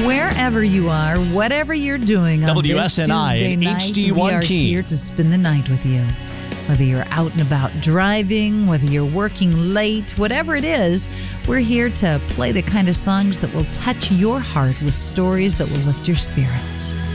Wherever you are, whatever you're doing on this WSNI Tuesday and night, HD1 we are Keene. here to spend the night with you. Whether you're out and about driving, whether you're working late, whatever it is, we're here to play the kind of songs that will touch your heart with stories that will lift your spirits.